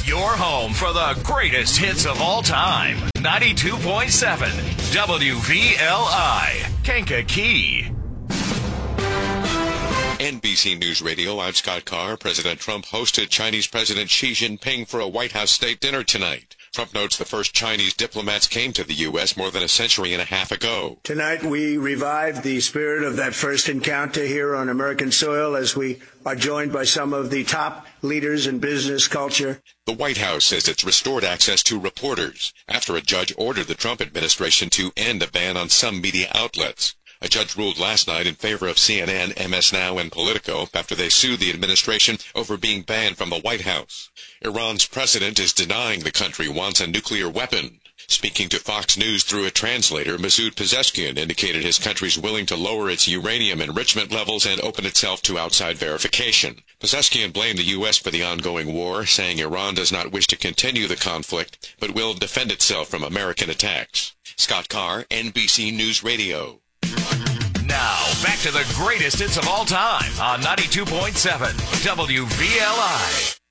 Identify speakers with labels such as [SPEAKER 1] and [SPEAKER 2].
[SPEAKER 1] Your home for the greatest hits of all time. 92.7 WVLI, Kankakee.
[SPEAKER 2] NBC News Radio, I'm Scott Carr. President Trump hosted Chinese President Xi Jinping for a White House state dinner tonight. Trump notes the first Chinese diplomats came to the U.S. more than a century and a half ago.
[SPEAKER 3] Tonight we revived the spirit of that first encounter here on American soil as we are joined by some of the top leaders in business culture.
[SPEAKER 2] The White House says it's restored access to reporters after a judge ordered the Trump administration to end a ban on some media outlets. A judge ruled last night in favor of CNN, MS Now, and Politico after they sued the administration over being banned from the White House. Iran's president is denying the country wants a nuclear weapon. Speaking to Fox News through a translator, Masoud Pezeshkian indicated his country's willing to lower its uranium enrichment levels and open itself to outside verification. Pezeshkian blamed the U.S. for the ongoing war, saying Iran does not wish to continue the conflict, but will defend itself from American attacks. Scott Carr, NBC News Radio.
[SPEAKER 1] Now, back to the greatest hits of all time on 92.7 WVLI.